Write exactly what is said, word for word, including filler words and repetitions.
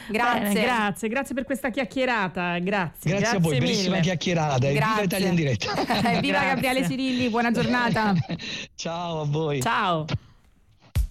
Grazie. Bene, grazie, grazie per questa chiacchierata. Grazie. Grazie, grazie a voi, mille. bellissima chiacchierata. E viva Italia in diretta. Viva Gabriele Cirilli, buona giornata. Ciao a voi. Ciao.